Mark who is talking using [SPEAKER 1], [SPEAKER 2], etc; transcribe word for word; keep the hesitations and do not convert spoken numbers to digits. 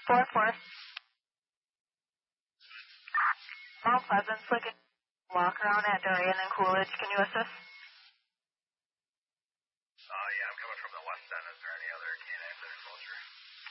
[SPEAKER 1] four four. Mount Pleasant, looking walk around at Darien and Coolidge. Can you assist?
[SPEAKER 2] Uh, yeah, I'm coming from the west end. Is there any other canines that are closer?